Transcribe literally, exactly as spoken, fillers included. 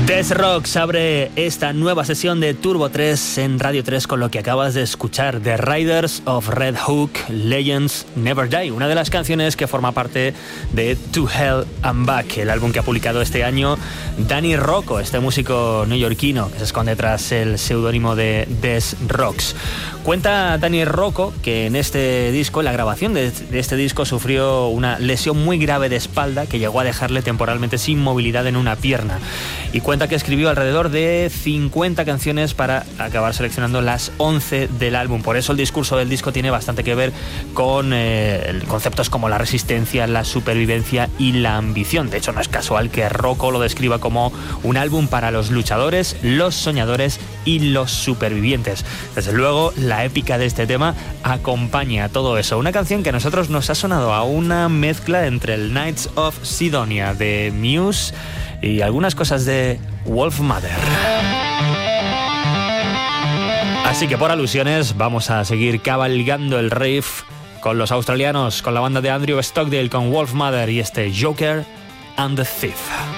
Death Rocks abre esta nueva sesión de Turbo tres en Radio tres con lo que acabas de escuchar, The Riders of Red Hook, Legends Never Die, una de las canciones que forma parte de To Hell and Back, el álbum que ha publicado este año Danny Rocco, este músico neoyorquino que se esconde tras el seudónimo de Death Rocks. Cuenta Danny Rocco que en este disco, en la grabación de, de este disco, sufrió una lesión muy grave de espalda que llegó a dejarle temporalmente sin movilidad en una pierna. Y cuenta que escribió alrededor de cincuenta canciones para acabar seleccionando las once del álbum. Por eso el discurso del disco tiene bastante que ver con eh, conceptos como la resistencia, la supervivencia y la ambición. De hecho, no es casual que Rocco lo describa como un álbum para los luchadores, los soñadores y los supervivientes. Desde luego, la épica de este tema acompaña a todo eso. Una canción que a nosotros nos ha sonado a una mezcla entre el Knights of Sidonia de Muse y algunas cosas de Wolfmother. Así que por alusiones vamos a seguir cabalgando el riff con los australianos, con la banda de Andrew Stockdale, con Wolfmother y este Joker and the Thief.